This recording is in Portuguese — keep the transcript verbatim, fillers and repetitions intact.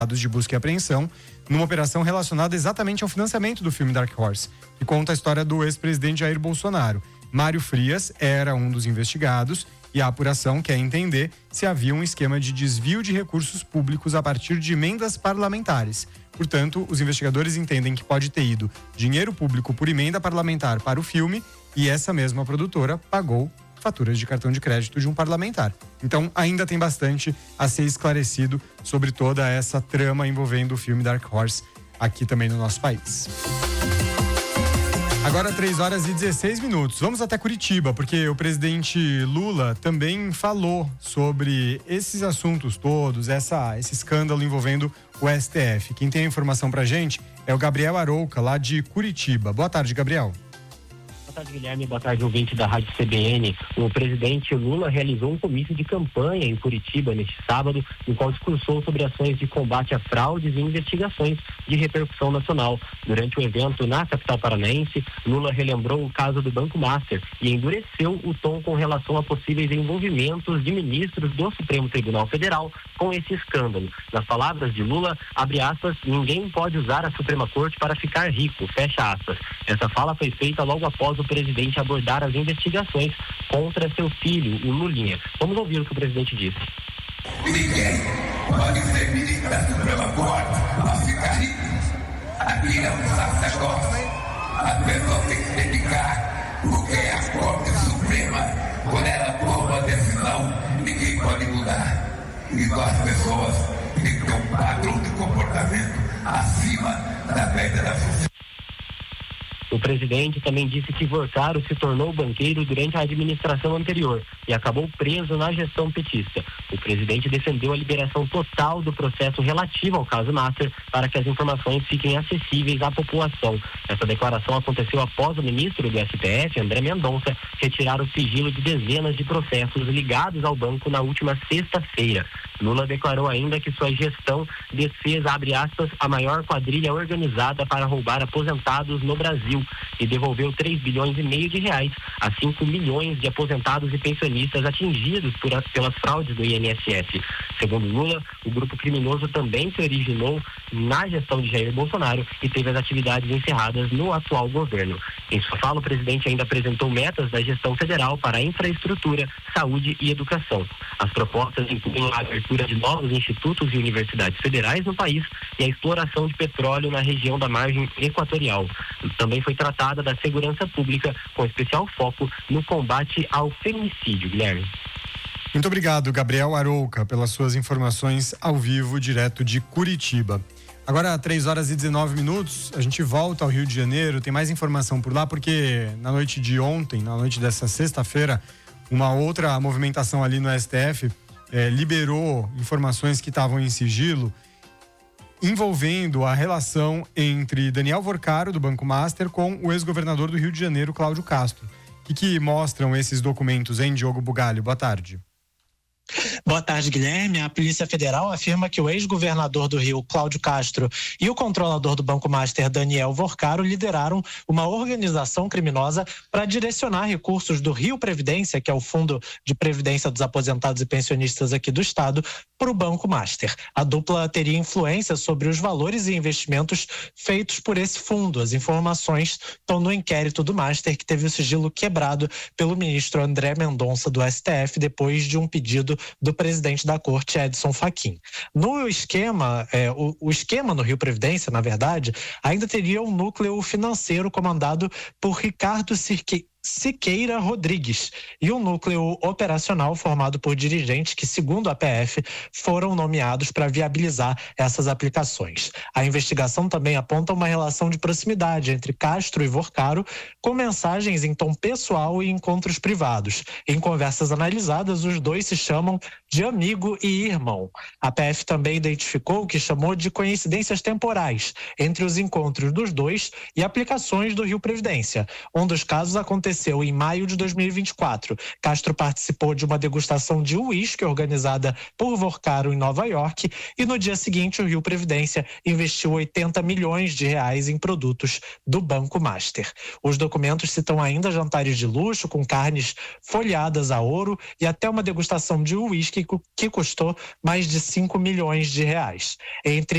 de busca e apreensão numa operação relacionada exatamente ao financiamento do filme Dark Horse, que conta a história do ex-presidente Jair Bolsonaro. Mário Frias era um dos investigados e a apuração quer entender se havia um esquema de desvio de recursos públicos a partir de emendas parlamentares. Portanto, os investigadores entendem que pode ter ido dinheiro público por emenda parlamentar para o filme e essa mesma produtora pagou faturas de cartão de crédito de um parlamentar. Então, ainda tem bastante a ser esclarecido sobre toda essa trama envolvendo o filme Dark Horse aqui também no nosso país. Agora três horas e dezesseis minutos. Vamos até Curitiba, porque o presidente Lula também falou sobre esses assuntos todos, essa, esse escândalo envolvendo o S T F. Quem tem a informação pra gente é o Gabriel Arouca, lá de Curitiba. Boa tarde, Gabriel. Boa tarde, Guilherme. Boa tarde, ouvinte da Rádio C B N. O presidente Lula realizou um comício de campanha em Curitiba neste sábado, no qual discursou sobre ações de combate a fraudes e investigações de repercussão nacional. Durante o evento na capital paranaense, Lula relembrou o caso do Banco Master e endureceu o tom com relação a possíveis envolvimentos de ministros do Supremo Tribunal Federal com esse escândalo. Nas palavras de Lula, abre aspas, ninguém pode usar a Suprema Corte para ficar rico, fecha aspas. Essa fala foi feita logo após o presidente abordar as investigações contra seu filho, o Lulinha. Vamos ouvir o que o presidente disse. Ninguém pode ser ministro da Suprema Corte para ficar rico. Aqui é um sacerdócio. A pessoa tem que se dedicar, porque é a Corte Suprema, quando ela toma uma decisão, ninguém pode mudar. Então as pessoas têm que ter um padrão de comportamento acima da média da sociedade. O presidente também disse que Vorcaro se tornou banqueiro durante a administração anterior e acabou preso na gestão petista. O presidente defendeu a liberação total do processo relativo ao caso Master para que as informações fiquem acessíveis à população. Essa declaração aconteceu após o ministro do S T F, André Mendonça, retirar o sigilo de dezenas de processos ligados ao banco na última sexta-feira. Lula declarou ainda que sua gestão desfez, abre aspas, a maior quadrilha organizada para roubar aposentados no Brasil e devolveu três bilhões e meio de reais a cinco milhões de aposentados e pensionistas atingidos por as, pelas fraudes do I N S S. Segundo Lula, o grupo criminoso também se originou na gestão de Jair Bolsonaro e teve as atividades encerradas no atual governo. Em sua fala, o presidente ainda apresentou metas da gestão federal para a infraestrutura, saúde e educação. As propostas incluem a abertura de novos institutos e universidades federais no país e a exploração de petróleo na região da margem equatorial. Também foi tratada da segurança pública, com especial foco no combate ao feminicídio. Guilherme. Muito obrigado, Gabriel Arouca, pelas suas informações ao vivo, direto de Curitiba. Agora, três horas e dezenove minutos, a gente volta ao Rio de Janeiro, tem mais informação por lá, porque na noite de ontem, na noite dessa sexta-feira, uma outra movimentação ali no S T F eh, liberou informações que estavam em sigilo, envolvendo a relação entre Daniel Vorcaro, do Banco Master, com o ex-governador do Rio de Janeiro, Cláudio Castro. O que, que mostram esses documentos, hein, Diogo Bugalho? Boa tarde. Boa tarde, Guilherme. A Polícia Federal afirma que o ex-governador do Rio, Cláudio Castro, e o controlador do Banco Master, Daniel Vorcaro, lideraram uma organização criminosa para direcionar recursos do Rio Previdência, que é o Fundo de Previdência dos Aposentados e Pensionistas aqui do Estado, para o Banco Master. A dupla teria influência sobre os valores e investimentos feitos por esse fundo. As informações estão no inquérito do Master, que teve o sigilo quebrado pelo ministro André Mendonça do S T F depois de um pedido do presidente da corte, Edson Fachin. No esquema, é, o, o esquema no Rio Previdência, na verdade, ainda teria um núcleo financeiro comandado por Ricardo Cirque, Siqueira Rodrigues e um núcleo operacional formado por dirigentes que, segundo a P F, foram nomeados para viabilizar essas aplicações. A investigação também aponta uma relação de proximidade entre Castro e Vorcaro, com mensagens em tom pessoal e encontros privados. Em conversas analisadas, os dois se chamam de amigo e irmão. A P F também identificou o que chamou de coincidências temporais entre os encontros dos dois e aplicações do Rio Previdência. Um dos casos aconteceu aconteceu em maio de dois mil e vinte e quatro. Castro participou de uma degustação de uísque organizada por Vorcaro em Nova York e no dia seguinte o Rio Previdência investiu oitenta milhões de reais em produtos do Banco Master. Os documentos citam ainda jantares de luxo com carnes folhadas a ouro e até uma degustação de uísque que custou mais de cinco milhões de reais. Entre